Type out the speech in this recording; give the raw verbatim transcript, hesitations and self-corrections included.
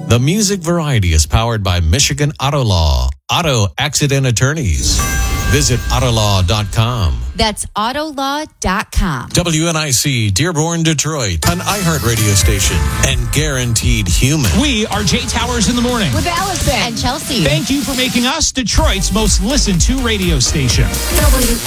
The Music Variety is powered by Michigan Auto Law. Auto Accident Attorneys. Visit autolaw dot com. That's autolaw dot com. W N I C, Dearborn, Detroit, an iHeart radio station, and Guaranteed Human. We are Jay Towers in the morning. With Allison and Chelsea. Thank you for making us Detroit's most listened to radio station. W